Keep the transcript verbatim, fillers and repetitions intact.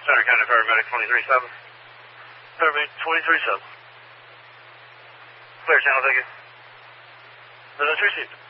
Center County Paramedic twenty-three seven. Paramedic twenty-three seven. Clear channel, thank you. No, that's received.